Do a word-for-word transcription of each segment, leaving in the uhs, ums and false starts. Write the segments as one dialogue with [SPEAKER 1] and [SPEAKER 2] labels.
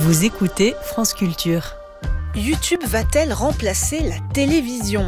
[SPEAKER 1] Vous écoutez France Culture.
[SPEAKER 2] YouTube va-t-elle remplacer la télévision ?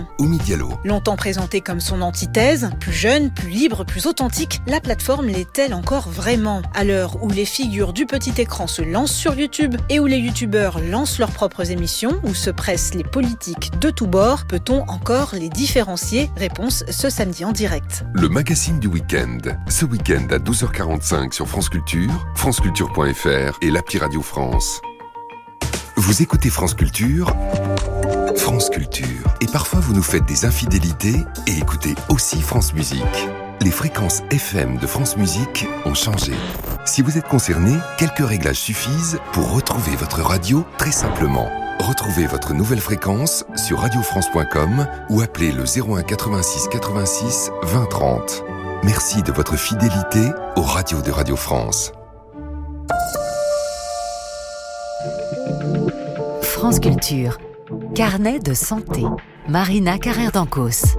[SPEAKER 3] Oumi Diallo.
[SPEAKER 2] Longtemps présentée comme son antithèse, plus jeune, plus libre, plus authentique, la plateforme l'est-elle encore vraiment ? À l'heure où les figures du petit écran se lancent sur YouTube et où les youtubeurs lancent leurs propres émissions, où se pressent les politiques de tous bords, peut-on encore les différencier ? Réponse ce samedi en direct.
[SPEAKER 3] Le magazine du week-end. Ce week-end à douze heures quarante-cinq sur France Culture, franceculture point f r et l'appli Radio France. Vous écoutez France Culture, France Culture. Et parfois vous nous faites des infidélités et écoutez aussi France Musique. Les fréquences F M de France Musique ont changé. Si vous êtes concerné, quelques réglages suffisent pour retrouver votre radio très simplement. Retrouvez votre nouvelle fréquence sur radio france point com ou appelez le zéro un quatre-vingt-six quatre-vingt-six vingt trente. Merci de votre fidélité aux radios de Radio France.
[SPEAKER 1] France Culture. Carnet de santé. Marina Carrère-Dancos.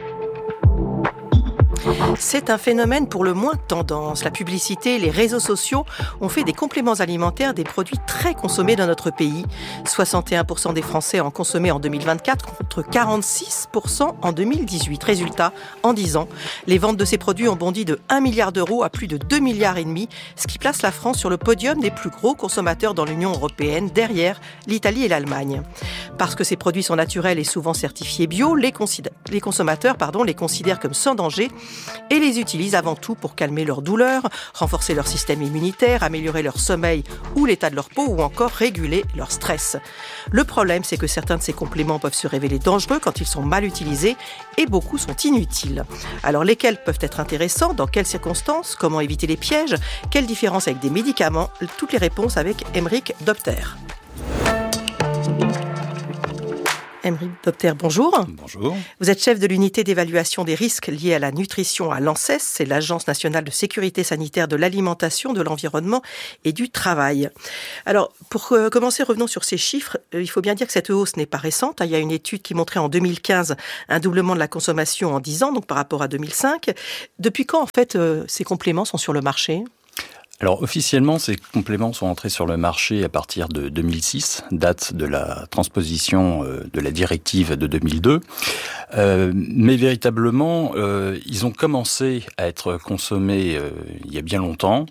[SPEAKER 4] C'est un phénomène pour le moins tendance. La publicité, les réseaux sociaux ont fait des compléments alimentaires des produits très consommés dans notre pays. soixante et un pour cent des Français en consommaient en deux mille vingt-quatre contre quarante-six pour cent en deux mille dix-huit. Résultat, en dix ans, les ventes de ces produits ont bondi de un milliard d'euros à plus de deux milliards et demi, ce qui place la France sur le podium des plus gros consommateurs dans l'Union européenne, derrière l'Italie et l'Allemagne. Parce que ces produits sont naturels et souvent certifiés bio, les, consid- les consommateurs pardon, les considèrent comme sans danger et les utilisent avant tout pour calmer leurs douleurs, renforcer leur système immunitaire, améliorer leur sommeil ou l'état de leur peau ou encore réguler leur stress. Le problème, c'est que certains de ces compléments peuvent se révéler dangereux quand ils sont mal utilisés et beaucoup sont inutiles. Alors lesquels peuvent être intéressants ? Dans quelles circonstances ? Comment éviter les pièges ? Quelle différence avec des médicaments ? Toutes les réponses avec Aymeric Dopter. Aymeric Dopter, bonjour.
[SPEAKER 5] Bonjour.
[SPEAKER 4] Vous êtes chef de l'unité d'évaluation des risques liés à la nutrition à l'ANSES, c'est l'Agence nationale de sécurité sanitaire de l'alimentation, de l'environnement et du travail. Alors, pour euh, commencer, revenons sur ces chiffres. Euh, il faut bien dire que cette hausse n'est pas récente. Il y a une étude qui montrait en deux mille quinze un doublement de la consommation en dix ans, donc par rapport à deux mille cinq. Depuis quand, en fait, euh, ces compléments sont sur le marché ?
[SPEAKER 5] Alors officiellement, ces compléments sont entrés sur le marché à partir de deux mille six, date de la transposition de la directive de deux mille deux. Euh, mais véritablement, euh, ils ont commencé à être consommés euh, il y a bien longtemps.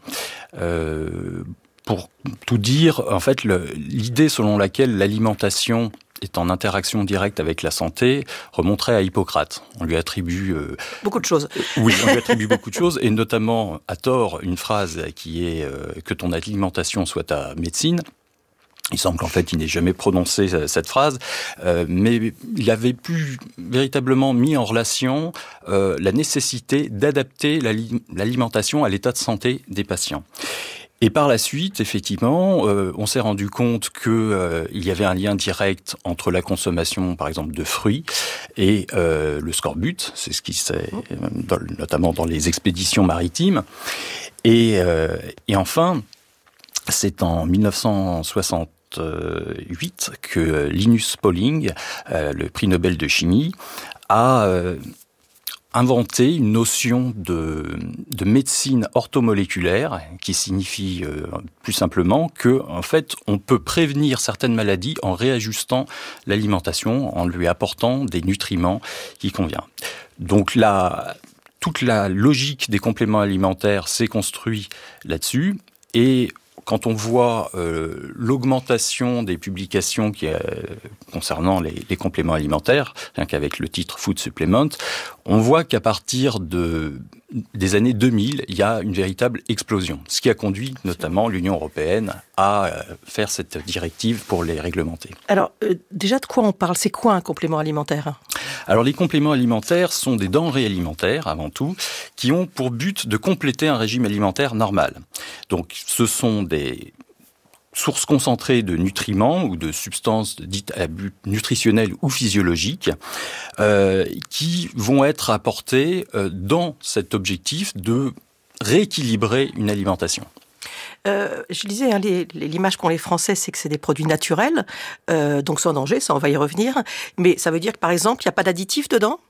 [SPEAKER 5] Euh, pour tout dire, en fait, le, l'idée selon laquelle l'alimentation est en interaction directe avec la santé, remonterait à Hippocrate. On lui attribue... Euh,
[SPEAKER 4] beaucoup de choses.
[SPEAKER 5] Oui, on lui attribue beaucoup de choses, et notamment, à tort, une phrase qui est euh, « que ton alimentation soit ta médecine ». Il semble qu'en fait, il n'ait jamais prononcé cette phrase, euh, mais il avait plus véritablement mis en relation euh, la nécessité d'adapter l'ali- l'alimentation à l'état de santé des patients. Et par la suite, effectivement, euh, on s'est rendu compte que euh, il y avait un lien direct entre la consommation, par exemple, de fruits et euh, le scorbut. C'est ce qui s'est, dans, notamment dans les expéditions maritimes. Et, euh, et enfin, c'est en dix-neuf cent soixante-huit que Linus Pauling, euh, le prix Nobel de chimie, a euh, inventé une notion de, de médecine orthomoléculaire qui signifie euh, plus simplement que, en fait, on peut prévenir certaines maladies en réajustant l'alimentation, en lui apportant des nutriments qui conviennent. Donc là, toute la logique des compléments alimentaires s'est construite là-dessus, et quand on voit euh, l'augmentation des publications qui, euh, concernant les, les compléments alimentaires, rien qu'avec le titre Food Supplement, on voit qu'à partir de, des années deux mille, il y a une véritable explosion. Ce qui a conduit notamment l'Union européenne à euh, faire cette directive pour les réglementer.
[SPEAKER 4] Alors, euh, déjà, de quoi on parle ? C'est quoi un complément alimentaire ?
[SPEAKER 5] Alors, les compléments alimentaires sont des denrées alimentaires, avant tout, qui ont pour but de compléter un régime alimentaire normal. Donc, ce sont des sources concentrées de nutriments ou de substances dites à but nutritionnel ou physiologique euh, qui vont être apportées euh, dans cet objectif de rééquilibrer une alimentation.
[SPEAKER 4] Euh, je disais, hein, les, les, l'image qu'ont les Français, c'est que c'est des produits naturels, euh, donc sans danger, ça on va y revenir. Mais ça veut dire que, par exemple, il n'y a pas d'additifs dedans ?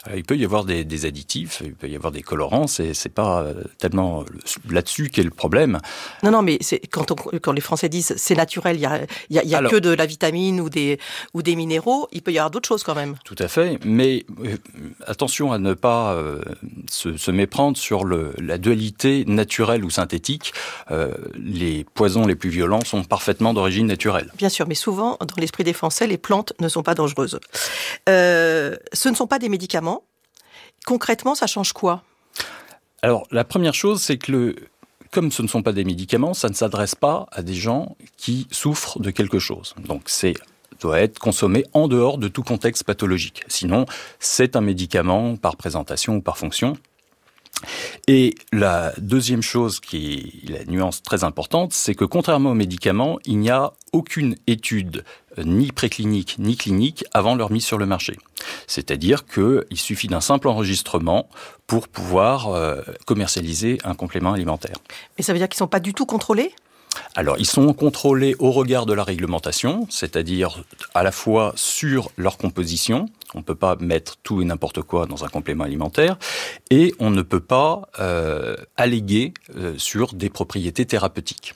[SPEAKER 5] Il peut y avoir des, des additifs, il peut y avoir des colorants, c'est, c'est pas tellement là-dessus qu'est le problème.
[SPEAKER 4] Non, non, mais c'est, quand, on, quand les Français disent c'est naturel, il y a, y a, y a Alors, que de la vitamine ou des, ou des minéraux, il peut y avoir d'autres choses quand même.
[SPEAKER 5] Tout à fait, mais euh, attention à ne pas euh, se, se méprendre sur le, la dualité naturelle ou synthétique. Euh, les poisons les plus violents sont parfaitement d'origine naturelle.
[SPEAKER 4] Bien sûr, mais souvent, dans l'esprit des Français, les plantes ne sont pas dangereuses. Euh, ce ne sont pas des médicaments. Concrètement, ça change quoi ?
[SPEAKER 5] Alors, la première chose, c'est que le, comme ce ne sont pas des médicaments, ça ne s'adresse pas à des gens qui souffrent de quelque chose. Donc, c'est doit être consommé en dehors de tout contexte pathologique. Sinon, c'est un médicament par présentation ou par fonction. Et la deuxième chose qui est la nuance très importante, c'est que contrairement aux médicaments, il n'y a aucune étude ni préclinique ni clinique avant leur mise sur le marché. C'est-à-dire qu'il suffit d'un simple enregistrement pour pouvoir euh, commercialiser un complément alimentaire.
[SPEAKER 4] Mais ça veut dire qu'ils ne sont pas du tout contrôlés ?
[SPEAKER 5] Alors, ils sont contrôlés au regard de la réglementation, c'est-à-dire à la fois sur leur composition. On ne peut pas mettre tout et n'importe quoi dans un complément alimentaire. Et on ne peut pas euh, alléguer euh, sur des propriétés thérapeutiques.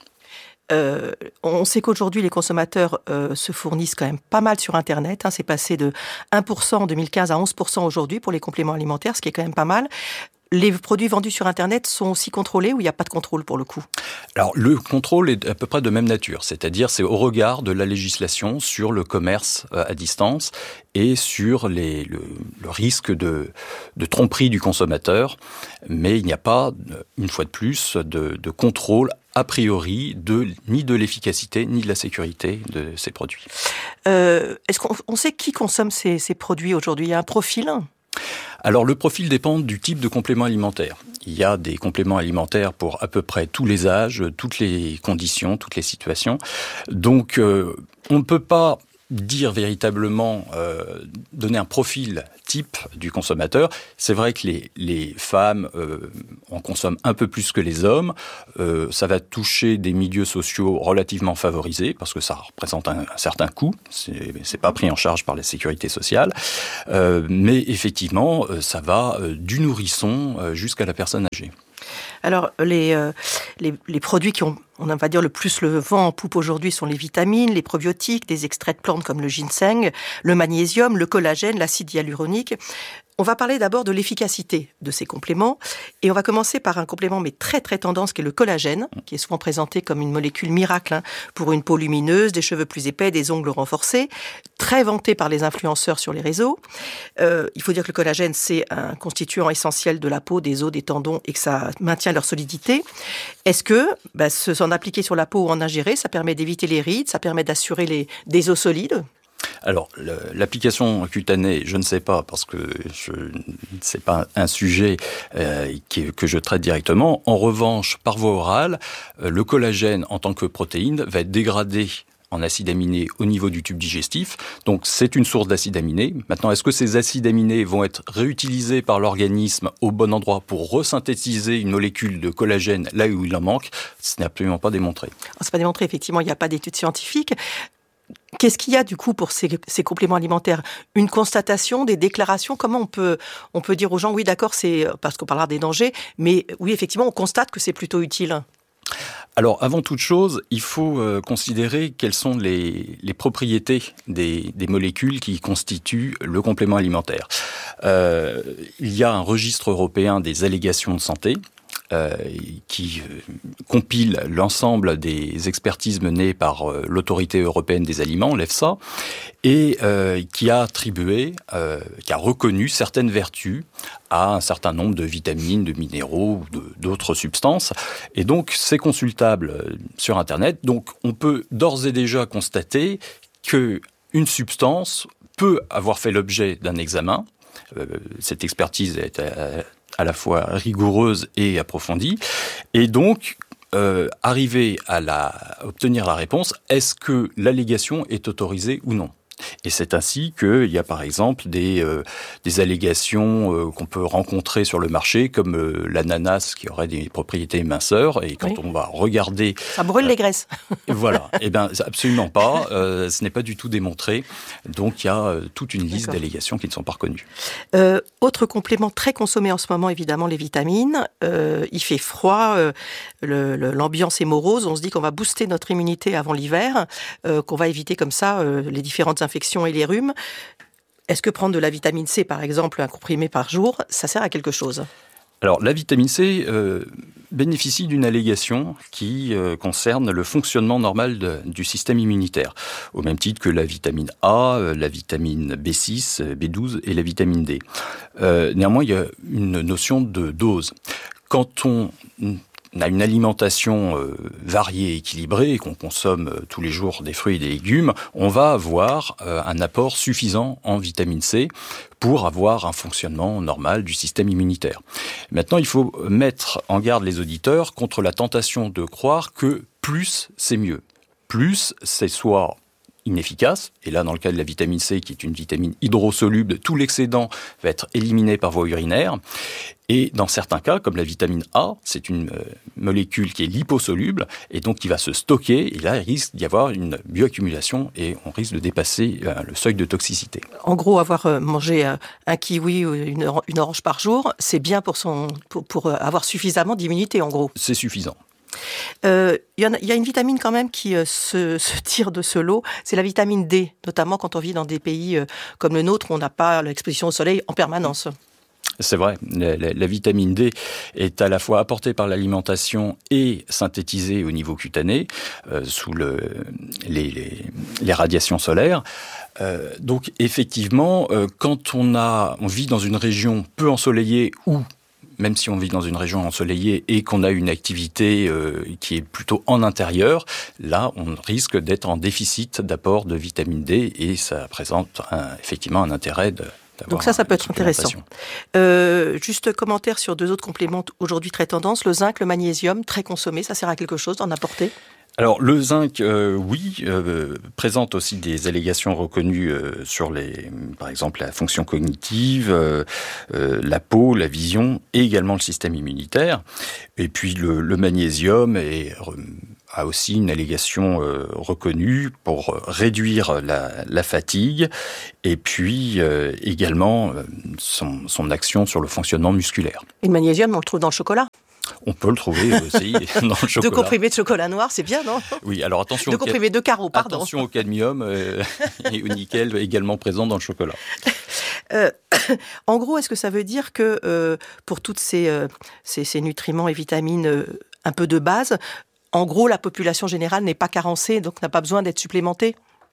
[SPEAKER 4] Euh, on sait qu'aujourd'hui, les consommateurs euh, se fournissent quand même pas mal sur Internet. Hein, c'est passé de un pour cent en deux mille quinze à onze pour cent aujourd'hui pour les compléments alimentaires, ce qui est quand même pas mal. Les produits vendus sur Internet sont aussi contrôlés ou il n'y a pas de contrôle pour le coup ?
[SPEAKER 5] Alors, le contrôle est à peu près de même nature. C'est-à-dire, c'est au regard de la législation sur le commerce à distance et sur les, le, le risque de, de tromperie du consommateur. Mais il n'y a pas, une fois de plus, de, de contrôle a priori de, ni de l'efficacité ni de la sécurité de ces produits.
[SPEAKER 4] Euh, est-ce qu'on on sait qui consomme ces, ces produits aujourd'hui ? Il y a un profil ?
[SPEAKER 5] Alors, le profil dépend du type de complément alimentaire. Il y a des compléments alimentaires pour à peu près tous les âges, toutes les conditions, toutes les situations. Donc, euh, on ne peut pas dire véritablement, euh, donner un profil type du consommateur. C'est vrai que les, les femmes euh, en consomment un peu plus que les hommes. Euh, ça va toucher des milieux sociaux relativement favorisés parce que ça représente un, un certain coût. C'est, c'est pas pris en charge par la sécurité sociale. Euh, mais effectivement, ça va euh, du nourrisson euh, jusqu'à la personne âgée.
[SPEAKER 4] Alors, les, euh, les, les produits qui ont, on va dire, le plus le vent en poupe aujourd'hui sont les vitamines, les probiotiques, des extraits de plantes comme le ginseng, le magnésium, le collagène, l'acide hyaluronique. On va parler d'abord de l'efficacité de ces compléments et on va commencer par un complément mais très très tendance qui est le collagène, qui est souvent présenté comme une molécule miracle hein, pour une peau lumineuse, des cheveux plus épais, des ongles renforcés, très vanté par les influenceurs sur les réseaux. Euh, il faut dire que le collagène c'est un constituant essentiel de la peau, des os, des tendons et que ça maintient leur solidité. Est-ce que bah, s'en appliquer sur la peau ou en ingérer, ça permet d'éviter les rides, ça permet d'assurer les, des os solides ?
[SPEAKER 5] Alors, le, l'application cutanée, je ne sais pas, parce que je, c'est pas un sujet euh, qui, que je traite directement. En revanche, par voie orale, euh, le collagène en tant que protéine va être dégradé en acides aminés au niveau du tube digestif. Donc, c'est une source d'acides aminés. Maintenant, est-ce que ces acides aminés vont être réutilisés par l'organisme au bon endroit pour resynthétiser une molécule de collagène là où il en manque ? Ce n'est absolument pas démontré.
[SPEAKER 4] Alors, c'est pas démontré, effectivement, il n'y a pas d'études scientifiques. Qu'est-ce qu'il y a du coup pour ces, ces compléments alimentaires ? Une constatation, des déclarations ? Comment on peut, on peut dire aux gens, oui d'accord, c'est parce qu'on parlera des dangers, mais oui effectivement on constate que c'est plutôt utile ?
[SPEAKER 5] Alors, avant toute chose, il faut euh, considérer quelles sont les, les propriétés des, des molécules qui constituent le complément alimentaire. Euh, il y a un registre européen des allégations de santé, Euh, qui euh, compile l'ensemble des expertises menées par euh, l'autorité européenne des aliments, l'EFSA, et euh, qui a attribué, euh, qui a reconnu certaines vertus à un certain nombre de vitamines, de minéraux ou de, d'autres substances. Et donc, c'est consultable sur Internet. Donc, on peut d'ores et déjà constater qu'une substance peut avoir fait l'objet d'un examen. Euh, cette expertise est à, à la fois rigoureuse et approfondie, et donc euh, arriver à la, obtenir la réponse, est-ce que l'allégation est autorisée ou non ? Et c'est ainsi qu'il y a par exemple des, euh, des allégations euh, qu'on peut rencontrer sur le marché, comme euh, l'ananas qui aurait des propriétés minceurs. Et quand oui. on va regarder...
[SPEAKER 4] Ça brûle euh, les graisses.
[SPEAKER 5] Voilà. Eh bien, absolument pas. Euh, ce n'est pas du tout démontré. Donc, il y a euh, toute une liste D'accord. d'allégations qui ne sont pas reconnues.
[SPEAKER 4] Euh, autre complément très consommé en ce moment, évidemment, les vitamines. Euh, il fait froid, euh, le, le, l'ambiance est morose. On se dit qu'on va booster notre immunité avant l'hiver, euh, qu'on va éviter comme ça euh, les différentes infections et les rhumes. Est-ce que prendre de la vitamine C, par exemple, un comprimé par jour, ça sert à quelque chose ?
[SPEAKER 5] Alors, la vitamine C euh, bénéficie d'une allégation qui euh, concerne le fonctionnement normal de, du système immunitaire, au même titre que la vitamine A, euh, la vitamine B six, B douze et la vitamine D. Euh, néanmoins, il y a une notion de dose. Quand on a une alimentation euh, variée et équilibrée et qu'on consomme euh, tous les jours des fruits et des légumes, on va avoir euh, un apport suffisant en vitamine C pour avoir un fonctionnement normal du système immunitaire. Maintenant, il faut mettre en garde les auditeurs contre la tentation de croire que plus, c'est mieux. Plus, c'est soit inefficace, et là, dans le cas de la vitamine C, qui est une vitamine hydrosoluble, tout l'excédent va être éliminé par voie urinaire. Et dans certains cas, comme la vitamine A, c'est une euh, molécule qui est liposoluble, et donc qui va se stocker, et là, il risque d'y avoir une bioaccumulation, et on risque de dépasser euh, le seuil de toxicité.
[SPEAKER 4] En gros, avoir euh, mangé euh, un kiwi ou une, or- une orange par jour, c'est bien pour, son, pour, pour euh, avoir suffisamment d'immunité, en gros.
[SPEAKER 5] C'est suffisant.
[SPEAKER 4] Il euh, y, y a une vitamine quand même qui euh, se, se tire de ce lot, c'est la vitamine D, notamment quand on vit dans des pays euh, comme le nôtre où on n'a pas l'exposition au soleil en permanence.
[SPEAKER 5] C'est vrai, la, la, la vitamine D est à la fois apportée par l'alimentation et synthétisée au niveau cutané, euh, sous le, les, les, les radiations solaires. Euh, donc effectivement, euh, quand on, a, on vit dans une région peu ensoleillée ou même si on vit dans une région ensoleillée et qu'on a une activité euh, qui est plutôt en intérieur, là, on risque d'être en déficit d'apport de vitamine D et ça présente un, effectivement un intérêt de
[SPEAKER 4] Donc ça, ça peut être intéressant. Euh, juste commentaire sur deux autres compléments aujourd'hui très tendance. Le zinc, le magnésium, très consommé, ça sert à quelque chose d'en apporter ?
[SPEAKER 5] Alors le zinc, euh, oui, euh, présente aussi des allégations reconnues euh, sur les, par exemple la fonction cognitive, euh, euh, la peau, la vision et également le système immunitaire. Et puis le, le magnésium est, a aussi une allégation euh, reconnue pour réduire la, la fatigue et puis euh, également euh, son, son action sur le fonctionnement musculaire.
[SPEAKER 4] Et le magnésium, on le trouve dans le chocolat ?
[SPEAKER 5] On peut le trouver aussi dans le chocolat.
[SPEAKER 4] Deux comprimés de chocolat noir, c'est bien, non ?
[SPEAKER 5] Oui, alors attention.
[SPEAKER 4] Deux comprimés de carreaux, pardon.
[SPEAKER 5] Attention au cadmium euh, et au nickel également présent dans le chocolat.
[SPEAKER 4] Euh, en gros, est-ce que ça veut dire que euh, pour toutes ces, euh, ces, ces nutriments et vitamines euh, un peu de base, en gros, la population générale n'est pas carencée, donc n'a pas besoin d'être supplémentée ?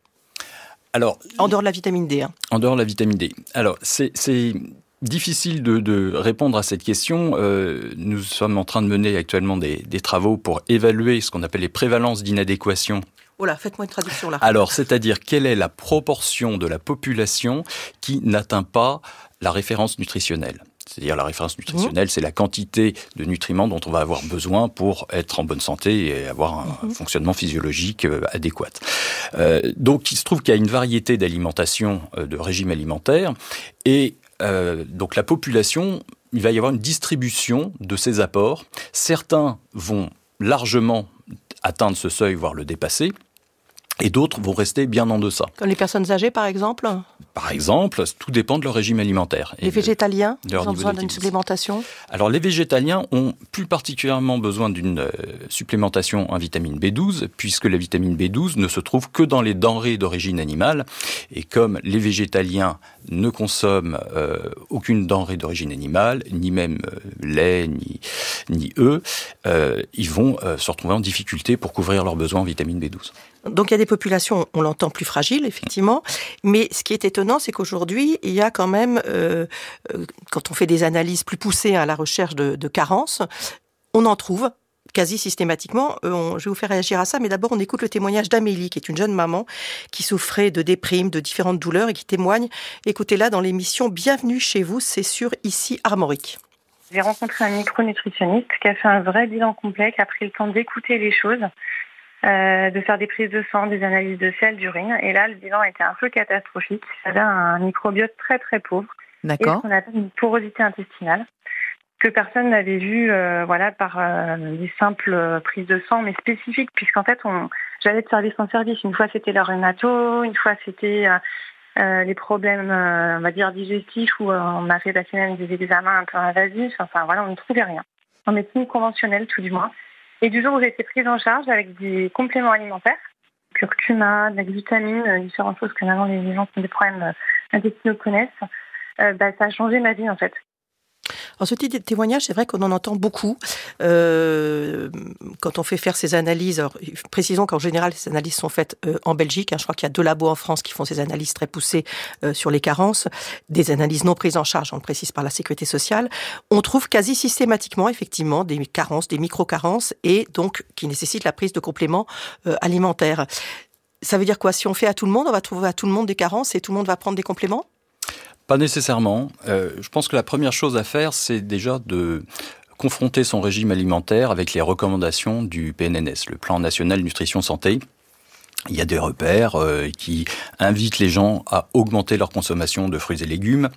[SPEAKER 5] Alors,
[SPEAKER 4] en dehors de la vitamine D. Hein.
[SPEAKER 5] En dehors de la vitamine D. Alors, c'est... c'est... difficile de, de répondre à cette question. Euh, nous sommes en train de mener actuellement des, des travaux pour évaluer ce qu'on appelle les prévalences d'inadéquation.
[SPEAKER 4] Oh là, faites-moi une traduction là.
[SPEAKER 5] Alors, c'est-à-dire quelle est la proportion de la population qui n'atteint pas la référence nutritionnelle. C'est-à-dire la référence nutritionnelle, mmh. c'est la quantité de nutriments dont on va avoir besoin pour être en bonne santé et avoir un mmh. fonctionnement physiologique adéquat. Euh, donc, il se trouve qu'il y a une variété d'alimentations, de régimes alimentaires, et Euh, donc la population, il va y avoir une distribution de ces apports. Certains vont largement atteindre ce seuil, voire le dépasser, et d'autres vont rester bien en deçà.
[SPEAKER 4] Comme les personnes âgées, par exemple ?
[SPEAKER 5] Par exemple, tout dépend de leur régime alimentaire.
[SPEAKER 4] Les végétaliens,
[SPEAKER 5] ils
[SPEAKER 4] ont besoin d'une supplémentation ?
[SPEAKER 5] Alors, les végétaliens ont plus particulièrement besoin d'une euh, supplémentation en vitamine B douze, puisque la vitamine B douze ne se trouve que dans les denrées d'origine animale. Et comme les végétaliens ne consomment euh, aucune denrée d'origine animale, ni même euh, lait, ni, ni œufs, euh, ils vont euh, se retrouver en difficulté pour couvrir leurs besoins en vitamine B douze.
[SPEAKER 4] Donc il y a des populations, on l'entend, plus fragiles, effectivement. Mais ce qui est étonnant, c'est qu'aujourd'hui, il y a quand même, euh, quand on fait des analyses plus poussées à la recherche de, de carences, on en trouve quasi systématiquement. Euh, on, je vais vous faire réagir à ça, mais d'abord on écoute le témoignage d'Amélie, qui est une jeune maman qui souffrait de déprime, de différentes douleurs et qui témoigne. Écoutez-la dans l'émission Bienvenue chez vous, c'est sur Ici Armorique.
[SPEAKER 6] J'ai rencontré un micronutritionniste qui a fait un vrai bilan complet, qui a pris le temps d'écouter les choses. euh, de faire des prises de sang, des analyses de sel, d'urine. Et là, le bilan était un peu catastrophique. J'avais un microbiote très très pauvre.
[SPEAKER 2] D'accord.
[SPEAKER 6] Et ce qu'on appelle une porosité intestinale, que personne n'avait vu euh, voilà, par euh, des simples prises de sang, mais spécifiques, puisqu'en fait, on, j'allais de service en service. Une fois, c'était le rhumato, une fois, c'était euh, euh, les problèmes, euh, on va dire, digestifs, où euh, on m'a fait passer même des examens un peu invasifs. Enfin, voilà, on ne trouvait rien. En médecine conventionnelle, tout du moins. Et du jour où j'ai été prise en charge avec des compléments alimentaires, curcuma, de la glutamine, euh, différentes choses que maintenant les gens qui ont des problèmes euh, intestinaux connaissent, euh, bah, ça a changé ma vie, en fait.
[SPEAKER 4] Alors, ce type de témoignage, c'est vrai qu'on en entend beaucoup euh, quand on fait faire ces analyses. Alors, précisons qu'en général, ces analyses sont faites euh, en Belgique. Hein, je crois qu'il y a deux labos en France qui font ces analyses très poussées euh, sur les carences, des analyses non prises en charge, on le précise, par la sécurité sociale. On trouve quasi systématiquement, effectivement, des carences, des micro-carences, et donc qui nécessitent la prise de compléments euh, alimentaires. Ça veut dire quoi? Si on fait à tout le monde, on va trouver à tout le monde des carences et tout le monde va prendre des compléments?
[SPEAKER 5] Pas nécessairement. Euh, je pense que la première chose à faire, c'est déjà de confronter son régime alimentaire avec les recommandations du P N N S, le Plan National Nutrition Santé. Il y a des repères euh, qui invitent les gens à augmenter leur consommation de fruits et légumes,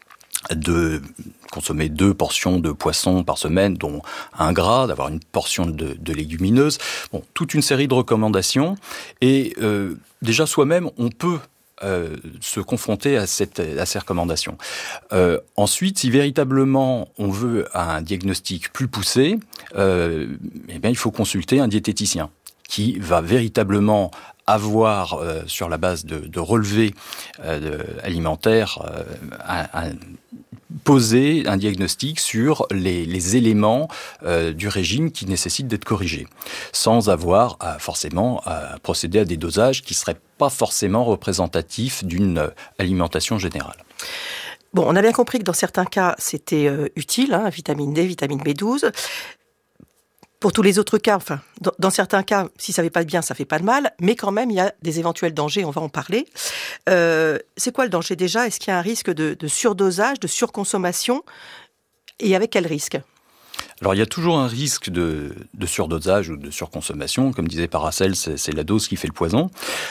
[SPEAKER 5] de consommer deux portions de poisson par semaine, dont un gras, d'avoir une portion de, de légumineuses. Bon, toute une série de recommandations. Et euh, déjà, soi-même, on peut Euh, se confronter à, cette, à ces recommandations. Euh, ensuite, si véritablement on veut un diagnostic plus poussé, euh, eh bien, il faut consulter un diététicien qui va véritablement avoir, euh, sur la base de, de relevés euh, de, alimentaires, euh, un, un, poser un diagnostic sur les, les éléments euh, du régime qui nécessitent d'être corrigés, sans avoir à, forcément à procéder à des dosages qui ne seraient pas forcément représentatifs d'une alimentation générale.
[SPEAKER 4] Bon, on a bien compris que dans certains cas, c'était euh, utile, hein, vitamine D, vitamine B douze. Pour tous les autres cas, enfin, dans, dans certains cas, si ça ne fait pas de bien, ça ne fait pas de mal, mais quand même, il y a des éventuels dangers, on va en parler. Euh, c'est quoi le danger déjà? Est-ce qu'il y a un risque de, de surdosage, de surconsommation? Et avec quel risque?
[SPEAKER 5] Alors, il y a toujours un risque de, de surdosage ou de surconsommation. Comme disait Paracel, c'est, c'est la dose qui fait le poison.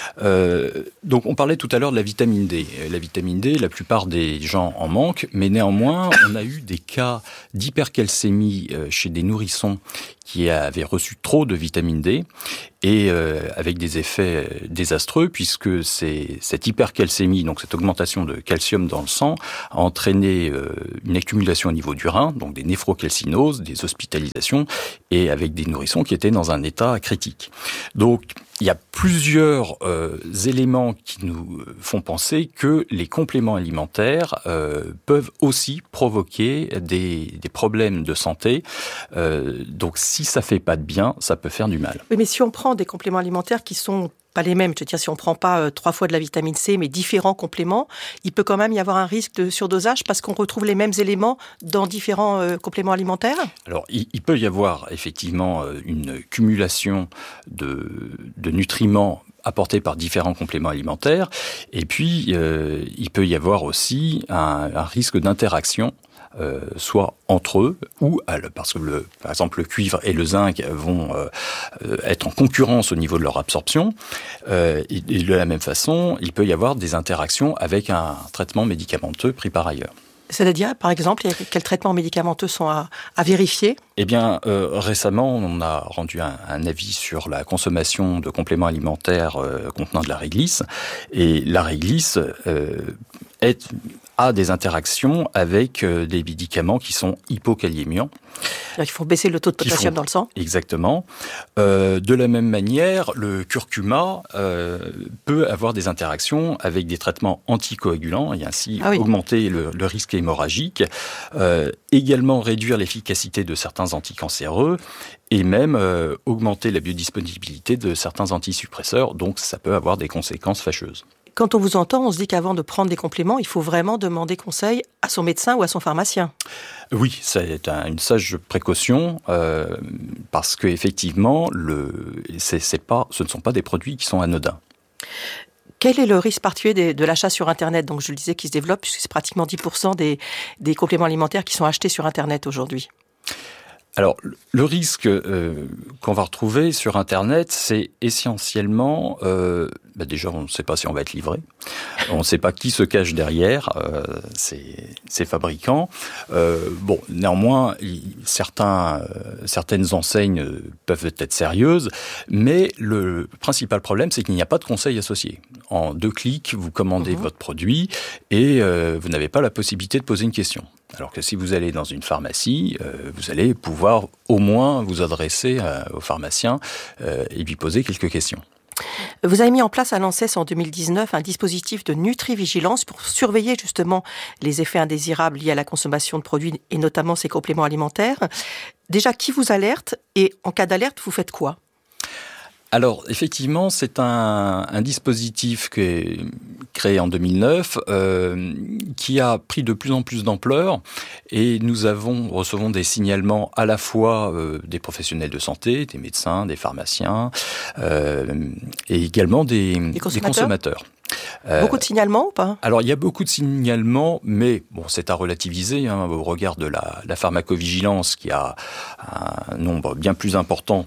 [SPEAKER 5] Euh, donc, on parlait tout à l'heure de la vitamine D. La vitamine D, la plupart des gens en manquent, mais néanmoins, on a eu des cas d'hypercalcémie chez des nourrissons qui avaient reçu trop de vitamine D, et euh, avec des effets désastreux, puisque c'est, cette hypercalcémie, donc cette augmentation de calcium dans le sang, a entraîné euh, une accumulation au niveau du rein, donc des néphrocalcinoses, des hospitalisations, et avec des nourrissons qui étaient dans un état critique. Donc, il y a plusieurs euh, éléments qui nous font penser que les compléments alimentaires euh, peuvent aussi provoquer des, des problèmes de santé. Euh, donc, si ça fait pas de bien, ça peut faire du mal.
[SPEAKER 4] Oui, mais si on prend des compléments alimentaires qui sont pas les mêmes, je veux dire, si on prend pas euh, trois fois de la vitamine C, mais différents compléments, il peut quand même y avoir un risque de surdosage parce qu'on retrouve les mêmes éléments dans différents euh, compléments alimentaires? Alors,
[SPEAKER 5] il, il peut y avoir effectivement une cumulation de, de nutriments apportés par différents compléments alimentaires, et puis euh, il peut y avoir aussi un, un risque d'interaction, Euh, soit entre eux, ou parce que, le, par exemple, le cuivre et le zinc vont euh, être en concurrence au niveau de leur absorption. Euh, et, et de la même façon, il peut y avoir des interactions avec un traitement médicamenteux pris par ailleurs.
[SPEAKER 4] C'est-à-dire, par exemple, quels traitements médicamenteux sont à, à vérifier?
[SPEAKER 5] Eh bien, euh, récemment, on a rendu un, un avis sur la consommation de compléments alimentaires euh, contenant de la réglisse. Et la réglisse euh, est... a des interactions avec euh, des médicaments qui sont hypokaliémiants.
[SPEAKER 4] Il faut baisser le taux de potassium font, dans le sang.
[SPEAKER 5] Exactement. Euh, de la même manière, le curcuma euh, peut avoir des interactions avec des traitements anticoagulants et ainsi ah oui. augmenter le, le risque hémorragique, euh, également réduire l'efficacité de certains anticancéreux et même euh, augmenter la biodisponibilité de certains antisuppresseurs. Donc, ça peut avoir des conséquences fâcheuses.
[SPEAKER 4] Quand on vous entend, on se dit qu'avant de prendre des compléments, il faut vraiment demander conseil à son médecin ou à son pharmacien.
[SPEAKER 5] Oui, c'est un, une sage précaution euh, parce que effectivement, le, c'est, c'est pas, ce ne sont pas des produits qui sont anodins.
[SPEAKER 4] Quel est le risque particulier de, de l'achat sur Internet? Donc, je le disais, qui se développe, puisque c'est pratiquement dix pour cent des, des compléments alimentaires qui sont achetés sur Internet aujourd'hui.
[SPEAKER 5] Alors, le risque euh, qu'on va retrouver sur Internet, c'est essentiellement... Euh, bah déjà, on ne sait pas si on va être livré. On ne sait pas qui se cache derrière euh, ces, ces fabricants. Euh, bon, néanmoins, il, certains, euh, certaines enseignes peuvent être sérieuses, mais le principal problème, c'est qu'il n'y a pas de conseil associé. En deux clics, vous commandez mmh. votre produit et euh, vous n'avez pas la possibilité de poser une question. Alors que si vous allez dans une pharmacie, euh, vous allez pouvoir au moins vous adresser à, au pharmacien euh, et lui poser quelques questions.
[SPEAKER 4] Vous avez mis en place à l'ANSES en deux mille dix-neuf un dispositif de nutri-vigilance pour surveiller justement les effets indésirables liés à la consommation de produits et notamment ces compléments alimentaires. Déjà, qui vous alerte et en cas d'alerte, vous faites quoi ?
[SPEAKER 5] Alors, effectivement, c'est un, un dispositif qui est créé en deux mille neuf, euh, qui a pris de plus en plus d'ampleur, et nous avons recevons des signalements à la fois euh, des professionnels de santé, des médecins, des pharmaciens, euh, et également des, des consommateurs. Des consommateurs.
[SPEAKER 4] Euh, beaucoup de signalements ou pas ?
[SPEAKER 5] Alors, il y a beaucoup de signalements, mais bon, c'est à relativiser hein, au regard de la, la pharmacovigilance qui a un nombre bien plus important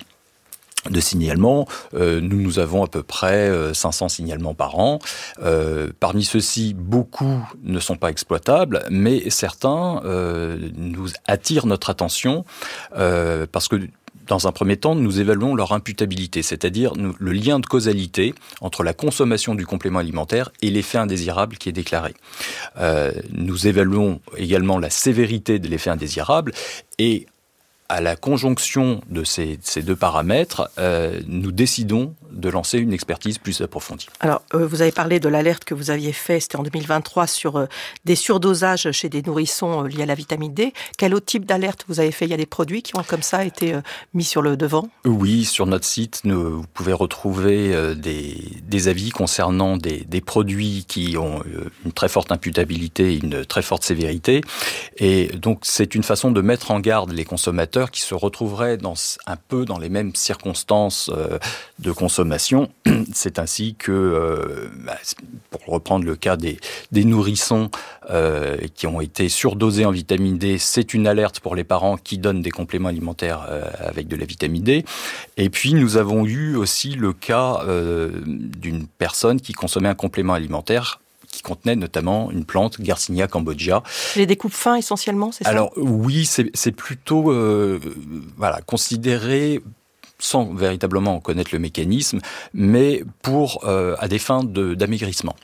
[SPEAKER 5] de signalements. Euh, nous, nous avons à peu près euh, cinq cents signalements par an. Euh, parmi ceux-ci, beaucoup ne sont pas exploitables, mais certains euh, nous attirent notre attention euh, parce que dans un premier temps, nous évaluons leur imputabilité, c'est-à-dire nous, le lien de causalité entre la consommation du complément alimentaire et l'effet indésirable qui est déclaré. Euh, nous évaluons également la sévérité de l'effet indésirable et à la conjonction de ces, ces deux paramètres, euh, nous décidons de lancer une expertise plus approfondie.
[SPEAKER 4] Alors, euh, vous avez parlé de l'alerte que vous aviez faite, c'était en deux mille vingt-trois, sur euh, des surdosages chez des nourrissons euh, liés à la vitamine D. Quel autre type d'alerte vous avez fait ? Il y a des produits qui ont comme ça été euh, mis sur le devant ?
[SPEAKER 5] Oui, sur notre site, nous, vous pouvez retrouver euh, des, des avis concernant des, des produits qui ont euh, une très forte imputabilité et une très forte sévérité. Et donc, c'est une façon de mettre en garde les consommateurs qui se retrouveraient dans, un peu dans les mêmes circonstances euh, de consommation. C'est ainsi que, euh, bah, pour reprendre le cas des, des nourrissons euh, qui ont été surdosés en vitamine D, c'est une alerte pour les parents qui donnent des compléments alimentaires euh, avec de la vitamine D. Et puis, nous avons eu aussi le cas euh, d'une personne qui consommait un complément alimentaire qui contenait notamment une plante, Garcinia cambodgia.
[SPEAKER 4] Les découpes fins essentiellement, c'est ça ?
[SPEAKER 5] Alors oui, c'est, c'est plutôt euh, voilà, considéré sans véritablement en connaître le mécanisme, mais pour euh, à des fins de, d'amaigrissement.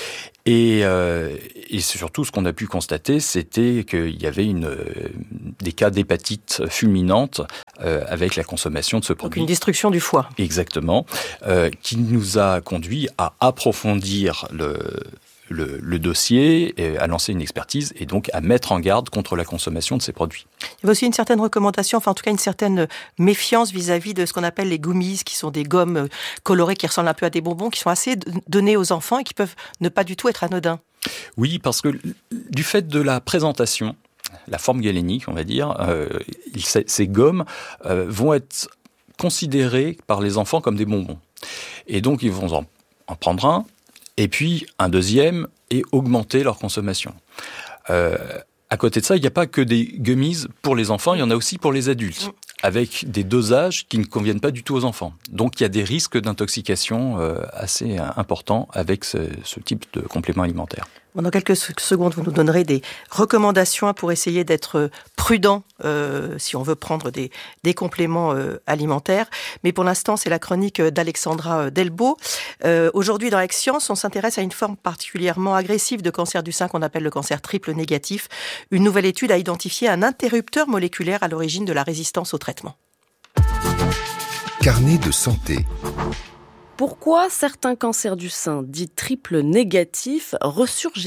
[SPEAKER 5] Et, euh, et surtout, ce qu'on a pu constater, c'était qu'il y avait une, des cas d'hépatite fulminante euh, avec la consommation de ce produit.
[SPEAKER 4] Donc une destruction du foie.
[SPEAKER 5] Exactement, euh, qui nous a conduit à approfondir le... Le, le dossier, à lancer une expertise et donc à mettre en garde contre la consommation de ces produits.
[SPEAKER 4] Il y a aussi une certaine recommandation, enfin en tout cas une certaine méfiance vis-à-vis de ce qu'on appelle les gummies, qui sont des gommes colorées qui ressemblent un peu à des bonbons, qui sont assez données aux enfants et qui peuvent ne pas du tout être anodins.
[SPEAKER 5] Oui, parce que du fait de la présentation, la forme galénique, on va dire, euh, ces gommes euh, vont être considérées par les enfants comme des bonbons. Et donc ils vont en, en prendre un, et puis un deuxième, et augmenter leur consommation. Euh, à côté de ça, il n'y a pas que des gummies pour les enfants, il y en a aussi pour les adultes, avec des dosages qui ne conviennent pas du tout aux enfants. Donc il y a des risques d'intoxication euh, assez importants avec ce, ce type de complément alimentaire.
[SPEAKER 4] Dans quelques secondes, vous nous donnerez des recommandations pour essayer d'être prudent euh, si on veut prendre des, des compléments euh, alimentaires. Mais pour l'instant, c'est la chronique d'Alexandra Delbo. Euh, aujourd'hui, dans Aix-Science, on s'intéresse à une forme particulièrement agressive de cancer du sein qu'on appelle le cancer triple négatif. Une nouvelle étude a identifié un interrupteur moléculaire à l'origine de la résistance au traitement.
[SPEAKER 3] Carnet de santé.
[SPEAKER 7] Pourquoi certains cancers du sein, dits triple négatifs, ressurgissent-ils ?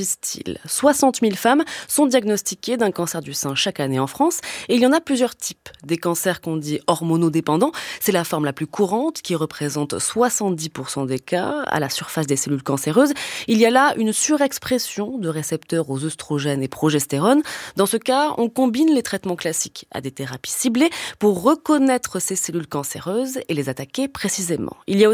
[SPEAKER 7] soixante mille femmes sont diagnostiquées d'un cancer du sein chaque année en France et il y en a plusieurs types. Des cancers qu'on dit hormonodépendants, c'est la forme la plus courante qui représente soixante-dix pour cent des cas à la surface des cellules cancéreuses. Il y a là une surexpression de récepteurs aux œstrogènes et progestérone. Dans ce cas, on combine les traitements classiques à des thérapies ciblées pour reconnaître ces cellules cancéreuses et les attaquer précisément. Il y a aussi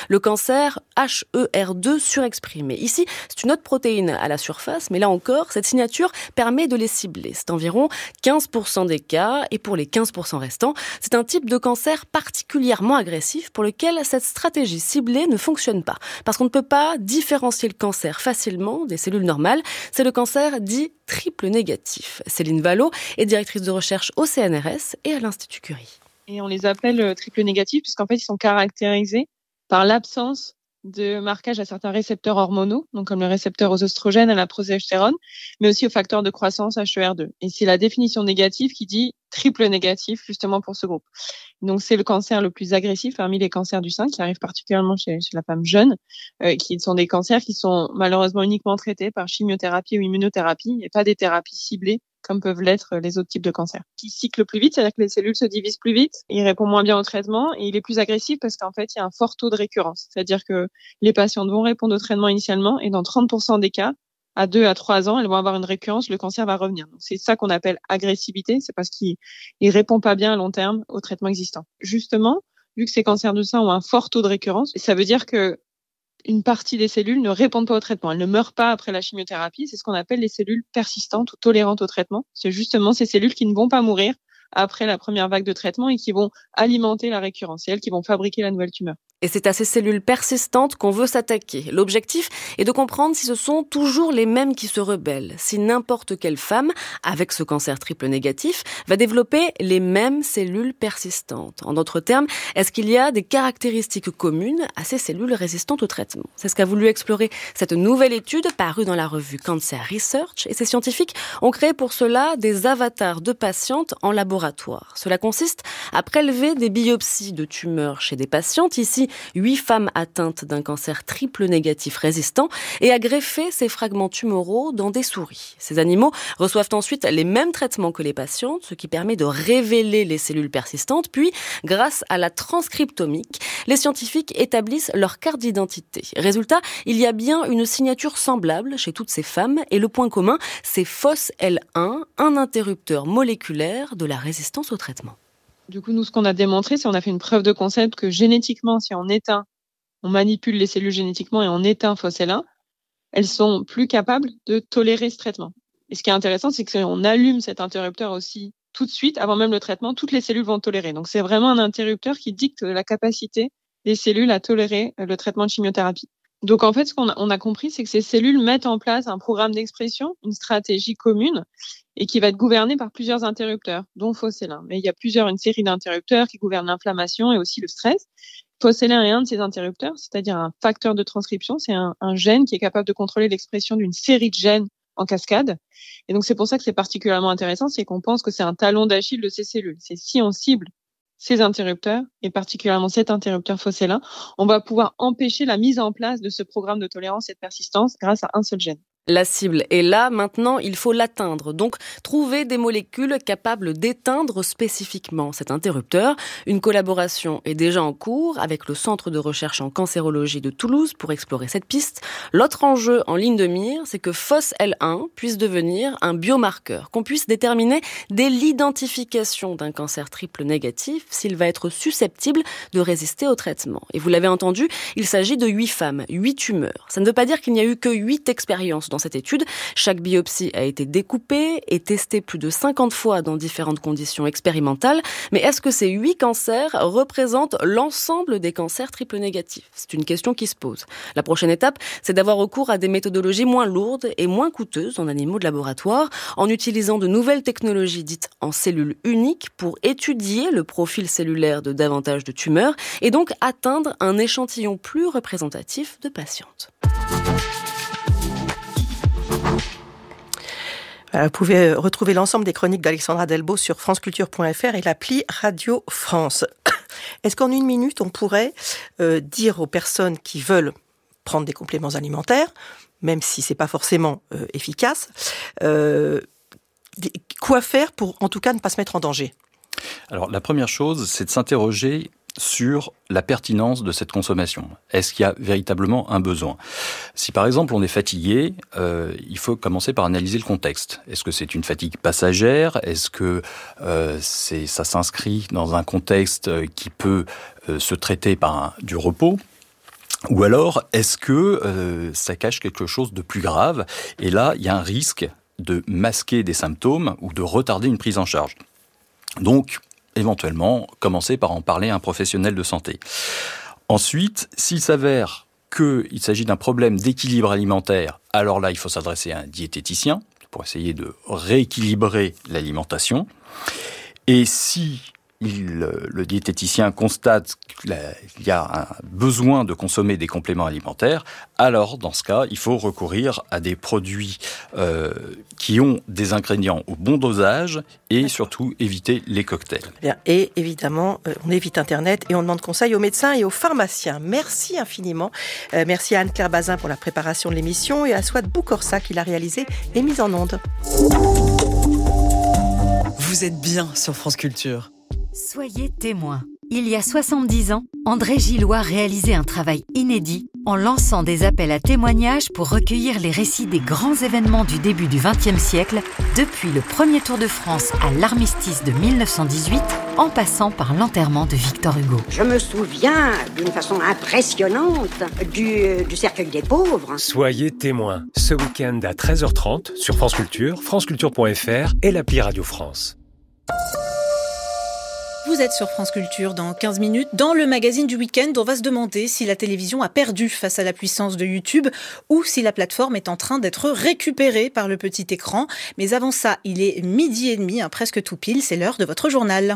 [SPEAKER 7] le cancer H E R deux surexprimé. Ici, c'est une autre protéine à la surface, mais là encore, cette signature permet de les cibler. C'est environ quinze pour cent des cas, et pour les quinze pour cent restants, c'est un type de cancer particulièrement agressif pour lequel cette stratégie ciblée ne fonctionne pas. Parce qu'on ne peut pas différencier le cancer facilement des cellules normales. C'est le cancer dit triple négatif. Céline Vallot est directrice de recherche au C N R S et à l'Institut Curie.
[SPEAKER 8] Et on les appelle triple négatifs puisqu'en fait, ils sont caractérisés par l'absence de marquage à certains récepteurs hormonaux, donc comme le récepteur aux oestrogènes, à la progestérone, mais aussi aux facteurs de croissance H E R deux. Et c'est la définition négative qui dit triple négatif, justement pour ce groupe. Donc c'est le cancer le plus agressif parmi les cancers du sein, qui arrive particulièrement chez, chez la femme jeune, euh, qui sont des cancers qui sont malheureusement uniquement traités par chimiothérapie ou immunothérapie, et pas des thérapies ciblées comme peuvent l'être les autres types de cancers. Qui cycle plus vite, c'est-à-dire que les cellules se divisent plus vite, il répond moins bien au traitement, et il est plus agressif parce qu'en fait, il y a un fort taux de récurrence. C'est-à-dire que les patientes vont répondre au traitement initialement, et dans trente pour cent des cas, à deux à trois ans, elles vont avoir une récurrence, le cancer va revenir. Donc, c'est ça qu'on appelle agressivité, c'est parce qu'il il répond pas bien à long terme au traitement existant. Justement, vu que ces cancers du sein ont un fort taux de récurrence, ça veut dire que une partie des cellules ne répondent pas au traitement. Elles ne meurent pas après la chimiothérapie. C'est ce qu'on appelle les cellules persistantes ou tolérantes au traitement. C'est justement ces cellules qui ne vont pas mourir après la première vague de traitement et qui vont alimenter la récurrence. C'est elles qui vont fabriquer la nouvelle tumeur.
[SPEAKER 7] Et c'est à ces cellules persistantes qu'on veut s'attaquer. L'objectif est de comprendre si ce sont toujours les mêmes qui se rebellent, si n'importe quelle femme, avec ce cancer triple négatif, va développer les mêmes cellules persistantes. En d'autres termes, est-ce qu'il y a des caractéristiques communes à ces cellules résistantes au traitement? C'est ce qu'a voulu explorer cette nouvelle étude parue dans la revue Cancer Research, et ces scientifiques ont créé pour cela des avatars de patientes en laboratoire. Cela consiste à prélever des biopsies de tumeurs chez des patientes, ici huit femmes atteintes d'un cancer triple négatif résistant, et à greffer ces fragments tumoraux dans des souris. Ces animaux reçoivent ensuite les mêmes traitements que les patientes, ce qui permet de révéler les cellules persistantes. Puis, grâce à la transcriptomique, les scientifiques établissent leur carte d'identité. Résultat, il y a bien une signature semblable chez toutes ces femmes, et le point commun, c'est F O S L un, un interrupteur moléculaire de la résistance au traitement.
[SPEAKER 8] Du coup, nous, ce qu'on a démontré, c'est qu'on a fait une preuve de concept que génétiquement, si on éteint, on manipule les cellules génétiquement et on éteint F O S L un, elles sont plus capables de tolérer ce traitement. Et ce qui est intéressant, c'est que si on allume cet interrupteur aussi tout de suite, avant même le traitement, toutes les cellules vont tolérer. Donc, c'est vraiment un interrupteur qui dicte la capacité des cellules à tolérer le traitement de chimiothérapie. Donc, en fait, ce qu'on a, on a compris, c'est que ces cellules mettent en place un programme d'expression, une stratégie commune, et qui va être gouvernée par plusieurs interrupteurs, dont F O S L un. Mais il y a plusieurs, une série d'interrupteurs qui gouvernent l'inflammation et aussi le stress. F O S L un est un de ces interrupteurs, c'est-à-dire un facteur de transcription. C'est un, un gène qui est capable de contrôler l'expression d'une série de gènes en cascade. Et donc, c'est pour ça que c'est particulièrement intéressant, c'est qu'on pense que c'est un talon d'Achille de ces cellules. C'est si on cible ces interrupteurs, et particulièrement cet interrupteur F O S L un, on va pouvoir empêcher la mise en place de ce programme de tolérance et de persistance grâce à un seul gène.
[SPEAKER 7] La cible est là, maintenant il faut l'atteindre, donc trouver des molécules capables d'éteindre spécifiquement cet interrupteur. Une collaboration est déjà en cours avec le Centre de recherche en cancérologie de Toulouse pour explorer cette piste. L'autre enjeu en ligne de mire, c'est que F O S L un puisse devenir un biomarqueur, qu'on puisse déterminer dès l'identification d'un cancer triple négatif s'il va être susceptible de résister au traitement. Et vous l'avez entendu, il s'agit de huit femmes, huit tumeurs. Ça ne veut pas dire qu'il n'y a eu que huit expériences dans cette étude. Chaque biopsie a été découpée et testée plus de cinquante fois dans différentes conditions expérimentales. Mais est-ce que ces huit cancers représentent l'ensemble des cancers triple négatifs? C'est une question qui se pose. La prochaine étape, c'est d'avoir recours à des méthodologies moins lourdes et moins coûteuses en animaux de laboratoire, en utilisant de nouvelles technologies dites en cellules uniques pour étudier le profil cellulaire de davantage de tumeurs et donc atteindre un échantillon plus représentatif de patientes.
[SPEAKER 4] Vous pouvez retrouver l'ensemble des chroniques d'Alexandra Delbo sur franceculture point f r et l'appli Radio France. Est-ce qu'en une minute, on pourrait euh, dire aux personnes qui veulent prendre des compléments alimentaires, même si c'est pas forcément euh, efficace, euh, quoi faire pour, en tout cas, ne pas se mettre en danger?
[SPEAKER 5] Alors, la première chose, c'est de s'interroger sur la pertinence de cette consommation. Est-ce qu'il y a véritablement un besoin? Si par exemple on est fatigué, euh, il faut commencer par analyser le contexte. Est-ce que c'est une fatigue passagère? Est-ce que euh, c'est, ça s'inscrit dans un contexte qui peut euh, se traiter par un, du repos? Ou alors, est-ce que euh, ça cache quelque chose de plus grave ? Et là, il y a un risque de masquer des symptômes ou de retarder une prise en charge. Donc, éventuellement, commencer par en parler à un professionnel de santé. Ensuite, s'il s'avère qu'il s'agit d'un problème d'équilibre alimentaire, alors là, il faut s'adresser à un diététicien pour essayer de rééquilibrer l'alimentation. Et si il, le diététicien constate qu'il y a un besoin de consommer des compléments alimentaires, alors, dans ce cas, il faut recourir à des produits euh, qui ont des ingrédients au bon dosage et surtout éviter les cocktails.
[SPEAKER 4] Bien. Et évidemment, euh, on évite Internet et on demande conseil aux médecins et aux pharmaciens. Merci infiniment. Euh, merci à Anne-Claire Bazin pour la préparation de l'émission et à Swat Boukorsa qui l'a réalisée et mise en onde.
[SPEAKER 1] Vous êtes bien sur France Culture. Soyez témoin. Il y a soixante-dix ans, André Gillois réalisait un travail inédit en lançant des appels à témoignages pour recueillir les récits des grands événements du début du vingtième siècle, depuis le premier Tour de France à l'armistice de mille neuf cent dix-huit, en passant par l'enterrement de Victor Hugo.
[SPEAKER 9] Je me souviens d'une façon impressionnante du, du cercueil des pauvres.
[SPEAKER 10] Soyez témoin ce week-end à treize heures trente sur France Culture, franceculture point f r et l'appli Radio France.
[SPEAKER 2] Vous êtes sur France Culture dans quinze minutes. Dans le magazine du week-end, on va se demander si la télévision a perdu face à la puissance de YouTube ou si la plateforme est en train d'être récupérée par le petit écran. Mais avant ça, il est midi et demi, hein, presque tout pile, c'est l'heure de votre journal.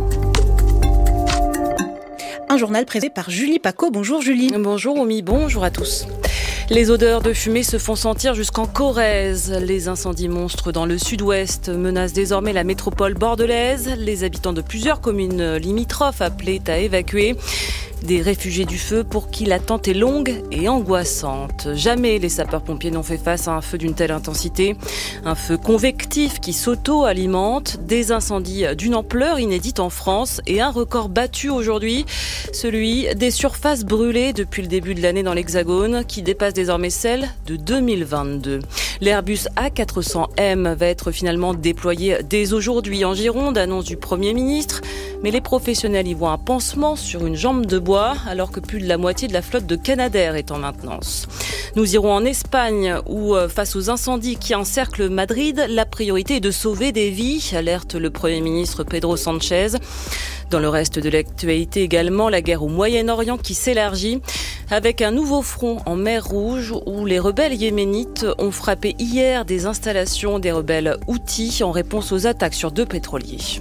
[SPEAKER 2] Un journal présenté par Julie Paco. Bonjour Julie.
[SPEAKER 7] Bonjour Omi, bonjour à tous. Les odeurs de fumée se font sentir jusqu'en Corrèze. Les incendies monstres dans le sud-ouest menacent désormais la métropole bordelaise. Les habitants de plusieurs communes limitrophes appelés à évacuer. Des réfugiés du feu pour qui l'attente est longue et angoissante. Jamais les sapeurs-pompiers n'ont fait face à un feu d'une telle intensité. Un feu convectif qui s'auto-alimente, des incendies d'une ampleur inédite en France et un record battu aujourd'hui, celui des surfaces brûlées depuis le début de l'année dans l'Hexagone, qui dépasse désormais celle de deux mille vingt-deux. L'Airbus A quatre cents M va être finalement déployé dès aujourd'hui en Gironde, annonce du Premier ministre. Mais les professionnels y voient un pansement sur une jambe de bois, alors que plus de la moitié de la flotte de Canadair est en maintenance. Nous irons en Espagne, où, face aux incendies qui encerclent Madrid, la priorité est de sauver des vies, alerte le Premier ministre Pedro Sánchez. Dans le reste de l'actualité également, la guerre au Moyen-Orient qui s'élargit, avec un nouveau front en mer Rouge, où les rebelles yéménites ont frappé hier des installations des rebelles Houthis en réponse aux attaques sur deux pétroliers.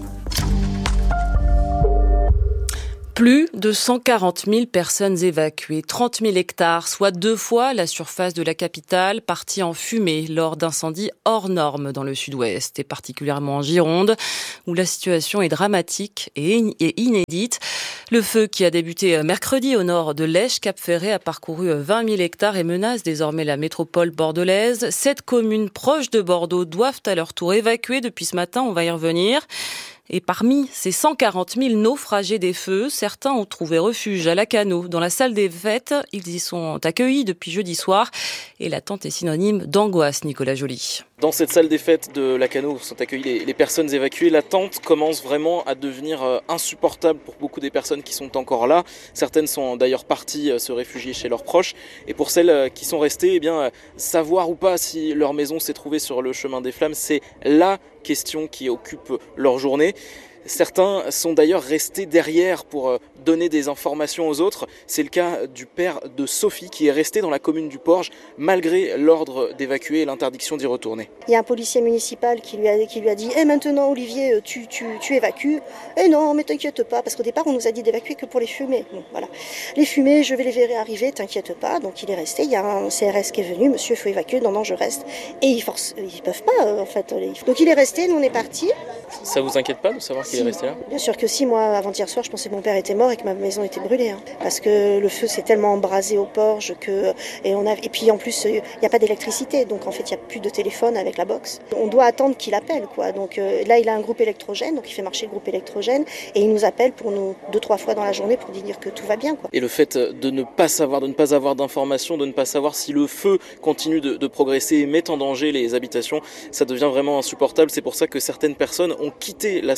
[SPEAKER 7] Plus de cent quarante mille personnes évacuées, trente mille hectares, soit deux fois la surface de la capitale, partis en fumée lors d'incendies hors normes dans le sud-ouest, et particulièrement en Gironde, où la situation est dramatique et inédite. Le feu qui a débuté mercredi au nord de Lèche, Cap-Ferré, a parcouru vingt mille hectares et menace désormais la métropole bordelaise. Sept communes proches de Bordeaux doivent à leur tour évacuer depuis ce matin, on va y revenir. Et parmi ces cent quarante mille naufragés des feux, certains ont trouvé refuge à Lacanau, dans la salle des fêtes. Ils y sont accueillis depuis jeudi soir. Et l'attente est synonyme d'angoisse, Nicolas Joly.
[SPEAKER 11] Dans cette salle des fêtes de Lacanau sont accueillies les, les personnes évacuées. L'attente commence vraiment à devenir euh, insupportable pour beaucoup des personnes qui sont encore là. Certaines sont d'ailleurs parties euh, se réfugier chez leurs proches. Et pour celles euh, qui sont restées, eh bien, euh, savoir ou pas si leur maison s'est trouvée sur le chemin des flammes, c'est la question qui occupe leur journée. Certains sont d'ailleurs restés derrière pour donner des informations aux autres. C'est le cas du père de Sophie qui est resté dans la commune du Porge malgré l'ordre d'évacuer et l'interdiction d'y retourner.
[SPEAKER 12] Il y a un policier municipal qui lui a, qui lui a dit « Eh maintenant Olivier, tu, tu, tu évacues ?» « Eh non, mais t'inquiète pas, parce qu'au départ on nous a dit d'évacuer que pour les fumées. » Bon, voilà. Les fumées, je vais les verrai arriver, t'inquiète pas. Donc il est resté, il y a un C R S qui est venu, « Monsieur, il faut évacuer. » « Non, non, je reste. » Et ils forcent, ils peuvent pas en fait. Donc il est resté, nous on est partis.
[SPEAKER 11] Ça vous inquiète pas de savoir qu'il
[SPEAKER 12] si.
[SPEAKER 11] est resté là ?
[SPEAKER 12] Bien sûr que si, moi avant-hier soir je pensais que mon père était mort et que ma maison était brûlée. Hein, parce que le feu s'est tellement embrasé au Porge que... Et, on a, et puis en plus il n'y a pas d'électricité, donc en fait il n'y a plus de téléphone avec la box. On doit attendre qu'il appelle quoi. Donc euh, là il a un groupe électrogène, donc il fait marcher le groupe électrogène et il nous appelle pour nous deux, trois fois dans la journée pour dire que tout va bien quoi.
[SPEAKER 11] Et le fait de ne pas savoir, de ne pas avoir d'informations, de ne pas savoir si le feu continue de, de progresser et met en danger les habitations, ça devient vraiment insupportable. C'est pour ça que certaines personnes ont quitté la salle des fêtes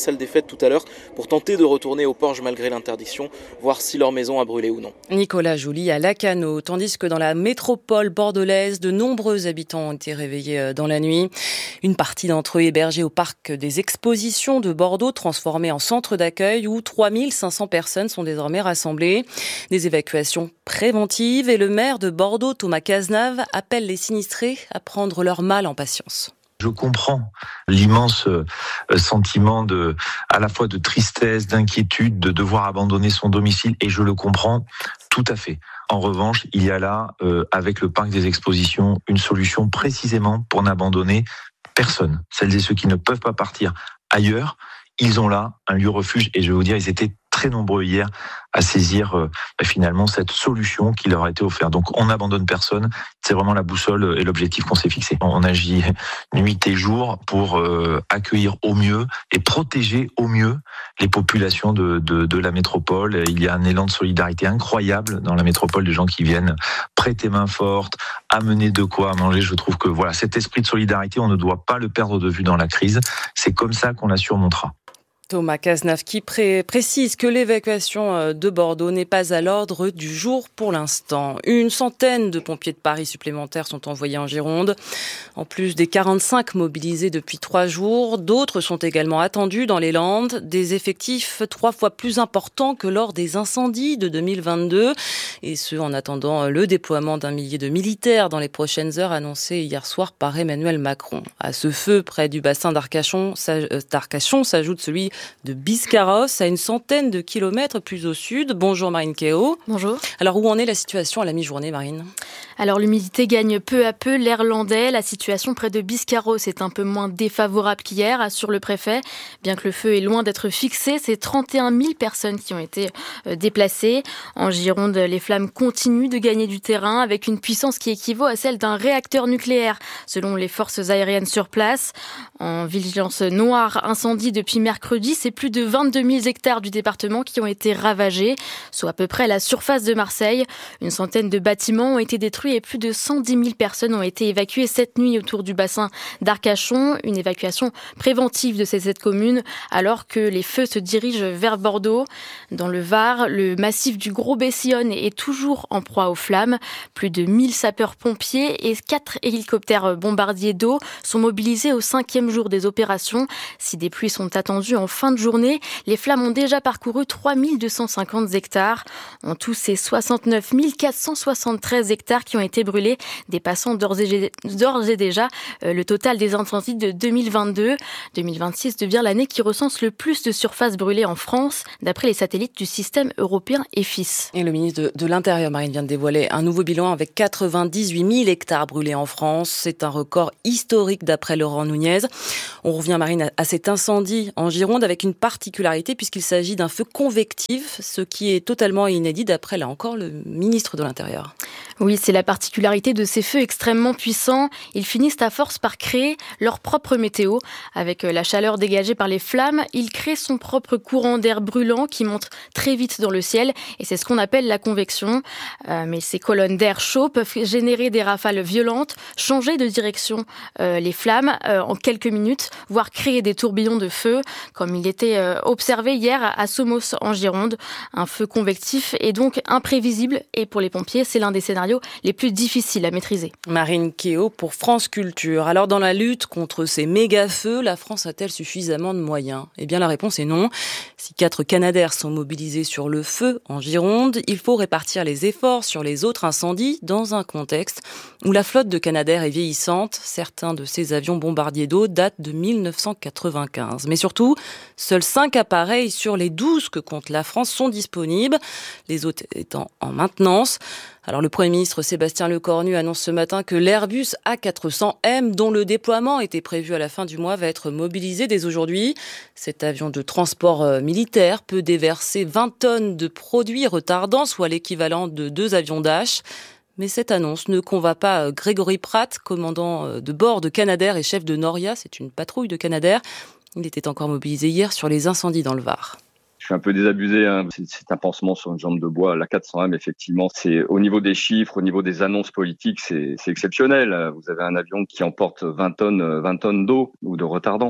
[SPEAKER 11] tout à l'heure pour tenter de retourner au Porge malgré l'interdiction, voir si leur maison a brûlé ou non.
[SPEAKER 7] Nicolas Joly à Lacanau, tandis que dans la métropole bordelaise, de nombreux habitants ont été réveillés dans la nuit. Une partie d'entre eux hébergés au parc des expositions de Bordeaux, transformé en centre d'accueil où trois mille cinq cents personnes sont désormais rassemblées. Des évacuations préventives et le maire de Bordeaux, Thomas Cazenave, appelle les sinistrés à prendre leur mal en patience.
[SPEAKER 13] Je comprends l'immense sentiment de, à la fois de tristesse, d'inquiétude, de devoir abandonner son domicile, et je le comprends tout à fait. En revanche, il y a là, euh, avec le parc des expositions, une solution précisément pour n'abandonner personne. Celles et ceux qui ne peuvent pas partir ailleurs, ils ont là un lieu refuge, et je vais vous dire, ils étaient très nombreux hier à saisir euh, finalement cette solution qui leur a été offerte. Donc on n'abandonne personne, c'est vraiment la boussole et l'objectif qu'on s'est fixé. On agit nuit et jour pour euh, accueillir au mieux et protéger au mieux les populations de, de, de la métropole. Il y a un élan de solidarité incroyable dans la métropole, des gens qui viennent prêter main forte, amener de quoi à manger. Je trouve que voilà, cet esprit de solidarité, on ne doit pas le perdre de vue dans la crise. C'est comme ça qu'on la surmontera.
[SPEAKER 7] Thomas Cazenave qui pré- précise que l'évacuation de Bordeaux n'est pas à l'ordre du jour pour l'instant. Une centaine de pompiers de Paris supplémentaires sont envoyés en Gironde. En plus des quarante-cinq mobilisés depuis trois jours, d'autres sont également attendus dans les Landes. Des effectifs trois fois plus importants que lors des incendies de deux mille vingt-deux. Et ce, en attendant le déploiement d'un millier de militaires dans les prochaines heures, annoncé hier soir par Emmanuel Macron. À ce feu, près du bassin d'Arcachon, d'Arcachon s'ajoute celui de Biscarrosse, à une centaine de kilomètres plus au sud. Bonjour Marine Kéo.
[SPEAKER 14] Bonjour.
[SPEAKER 7] Alors où en est la situation à la mi-journée, Marine ?
[SPEAKER 14] Alors l'humidité gagne peu à peu l'air landais. La situation près de Biscarrosse est un peu moins défavorable qu'hier, assure le préfet. Bien que le feu est loin d'être fixé, c'est trente et un mille personnes qui ont été déplacées. En Gironde, les flammes continuent de gagner du terrain avec une puissance qui équivaut à celle d'un réacteur nucléaire, selon les forces aériennes sur place. En vigilance noire incendie depuis mercredi, c'est plus de vingt-deux mille hectares du département qui ont été ravagés, soit à peu près la surface de Marseille. Une centaine de bâtiments ont été détruits et plus de cent dix mille personnes ont été évacuées cette nuit autour du bassin d'Arcachon. Une évacuation préventive de ces sept communes alors que les feux se dirigent vers Bordeaux. Dans le Var, le massif du Gros-Bessillon est toujours en proie aux flammes. Plus de mille sapeurs-pompiers et quatre hélicoptères bombardiers d'eau sont mobilisés au cinquième jour des opérations. Si des pluies sont attendues en fin de journée, les flammes ont déjà parcouru trois mille deux cent cinquante hectares. En tout, c'est soixante-neuf mille quatre cent soixante-treize hectares qui ont été brûlés, dépassant d'ores et, d'ores et déjà euh, le total des incendies de deux mille vingt-deux. deux mille vingt-six devient l'année qui recense le plus de surfaces brûlées en France, d'après les satellites du système européen E F I S.
[SPEAKER 7] Et le ministre de, de l'Intérieur, Marine, vient de dévoiler un nouveau bilan avec quatre-vingt-dix-huit mille hectares brûlés en France. C'est un record historique d'après Laurent Nunez. On revient, Marine, à, à cet incendie en Gironde avec une particularité puisqu'il s'agit d'un feu convectif, ce qui est totalement inédit d'après, là encore, le ministre de l'Intérieur.
[SPEAKER 14] Oui, c'est la particularité de ces feux extrêmement puissants. Ils finissent à force par créer leur propre météo. Avec la chaleur dégagée par les flammes, ils créent son propre courant d'air brûlant qui monte très vite dans le ciel. Et c'est ce qu'on appelle la convection. Euh, mais ces colonnes d'air chaud peuvent générer des rafales violentes, changer de direction euh, les flammes euh, en quelques minutes, voire créer des tourbillons de feu, comme il était euh, observé hier à Somos en Gironde. Un feu convectif est donc imprévisible et pour les pompiers, c'est l'un des scénarios les plus difficiles à maîtriser.
[SPEAKER 7] Marine Kéo pour France Culture. Alors dans la lutte contre ces méga-feux, la France a-t-elle suffisamment de moyens ? Eh bien la réponse est non. Si quatre Canadair sont mobilisés sur le feu en Gironde, il faut répartir les efforts sur les autres incendies dans un contexte où la flotte de Canadair est vieillissante. Certains de ces avions bombardiers d'eau datent de mille neuf cent quatre-vingt-quinze. Mais surtout, seuls cinq appareils sur les douze que compte la France sont disponibles, les autres étant en maintenance. Alors le Premier ministre Sébastien Lecornu annonce ce matin que l'Airbus A quatre cents M, dont le déploiement était prévu à la fin du mois, va être mobilisé dès aujourd'hui. Cet avion de transport militaire peut déverser vingt tonnes de produits retardants, soit l'équivalent de deux avions Dash. Mais cette annonce ne convainc pas Grégory Pratt, commandant de bord de Canadair et chef de Noria, c'est une patrouille de Canadair. Il était encore mobilisé hier sur les incendies dans le Var.
[SPEAKER 15] Je suis un peu désabusé, hein. c'est, c'est un pansement sur une jambe de bois. La quatre cents M, effectivement, c'est au niveau des chiffres, au niveau des annonces politiques, c'est, c'est exceptionnel. Vous avez un avion qui emporte vingt tonnes, vingt tonnes d'eau ou de retardant.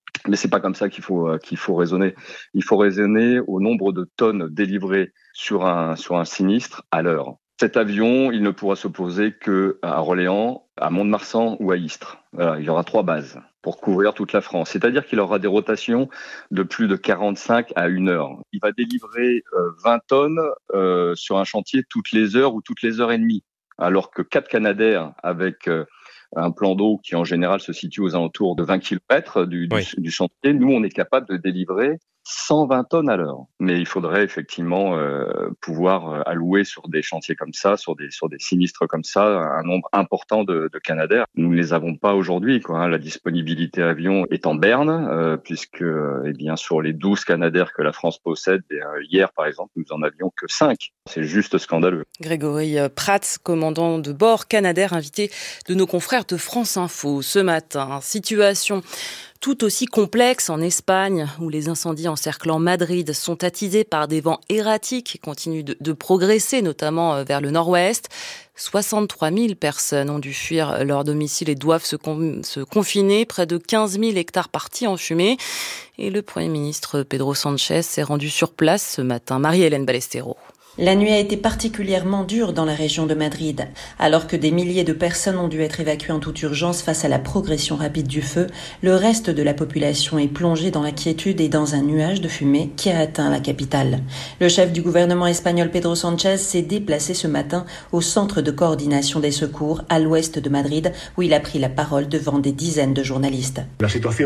[SPEAKER 15] Mais c'est pas comme ça qu'il faut qu'il faut raisonner. Il faut raisonner au nombre de tonnes délivrées sur un sur un sinistre à l'heure. Cet avion, il ne pourra s'opposer que à Orléans, à Mont-de-Marsan ou à Istres. Voilà, il y aura trois bases pour couvrir toute la France. C'est-à-dire qu'il aura des rotations de plus de quarante-cinq à une heure. Il va délivrer euh, vingt tonnes euh, sur un chantier toutes les heures ou toutes les heures et demie. Alors que quatre Canadair avec euh, un plan d'eau qui en général se situe aux alentours de vingt kilomètres du, du, oui. du chantier, nous on est capable de délivrer cent vingt tonnes à l'heure. Mais il faudrait effectivement euh, pouvoir allouer sur des chantiers comme ça, sur des sur des sinistres comme ça, un nombre important de, de Canadair. Nous ne les avons pas aujourd'hui, quoi. Hein. La disponibilité avion est en berne, euh, puisque eh bien sur les douze Canadair que la France possède, eh, hier par exemple, nous en avions que cinq. C'est juste scandaleux.
[SPEAKER 7] Grégory Prats, commandant de bord Canadair, invité de nos confrères de France Info ce matin. Situation tout aussi complexe en Espagne, où les incendies encerclant Madrid sont attisés par des vents erratiques qui continuent de, de progresser, notamment vers le nord-ouest. soixante-trois mille personnes ont dû fuir leur domicile et doivent se, con- se confiner. Près de quinze mille hectares partis en fumée. Et le Premier ministre Pedro Sánchez s'est rendu sur place ce matin. Marie-Hélène Ballesteros.
[SPEAKER 16] La nuit a été particulièrement dure dans la région de Madrid. Alors que des milliers de personnes ont dû être évacuées en toute urgence face à la progression rapide du feu, le reste de la population est plongé dans l'inquiétude et dans un nuage de fumée qui a atteint la capitale. Le chef du gouvernement espagnol Pedro Sánchez s'est déplacé ce matin au centre de coordination des secours à l'ouest de Madrid, où il a pris la parole devant des dizaines de journalistes.
[SPEAKER 17] La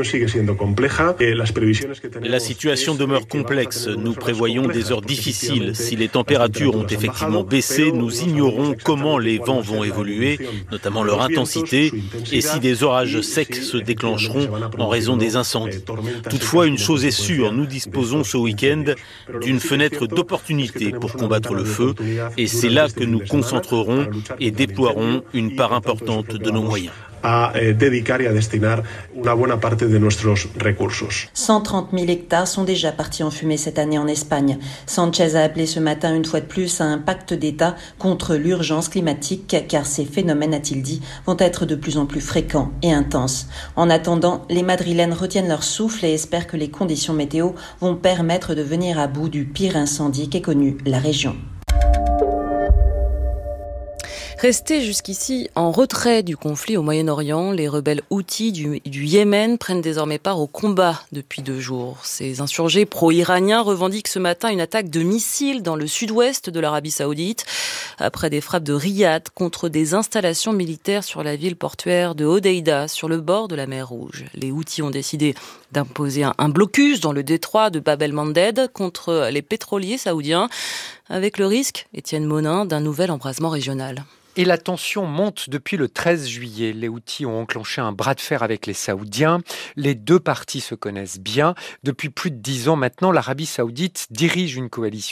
[SPEAKER 17] situation demeure complexe. Nous prévoyons des heures difficiles. Si les températures Les températures ont effectivement baissé, nous ignorons comment les vents vont évoluer, notamment leur intensité, et si des orages secs se déclencheront en raison des incendies. Toutefois, une chose est sûre, nous disposons ce week-end d'une fenêtre d'opportunité pour combattre le feu, et c'est là que nous concentrerons et déploierons une part importante de nos moyens.
[SPEAKER 16] a eh, dedicar y a destinar una buena parte de nuestros recursos. cent trente mille hectares sont déjà partis en fumée cette année en Espagne. Sánchez a appelé ce matin une fois de plus à un pacte d'État contre l'urgence climatique, car ces phénomènes, a-t-il dit, vont être de plus en plus fréquents et intenses. En attendant, les Madrilènes retiennent leur souffle et espèrent que les conditions météo vont permettre de venir à bout du pire incendie qu'ait connu la région.
[SPEAKER 7] Restés jusqu'ici en retrait du conflit au Moyen-Orient, les rebelles houthis du, du Yémen prennent désormais part au combat depuis deux jours. Ces insurgés pro-iraniens revendiquent ce matin une attaque de missiles dans le sud-ouest de l'Arabie Saoudite, après des frappes de Riyad contre des installations militaires sur la ville portuaire de Hodeïda, sur le bord de la mer Rouge. Les houthis ont décidé d'imposer un, un blocus dans le détroit de Bab el-Mandeb contre les pétroliers saoudiens, avec le risque, Étienne Monin, d'un nouvel embrasement régional.
[SPEAKER 18] Et la tension monte depuis le treize juillet. Les Houthis ont enclenché un bras de fer avec les Saoudiens. Les deux parties se connaissent bien. Depuis plus de dix ans maintenant, l'Arabie Saoudite dirige une coalition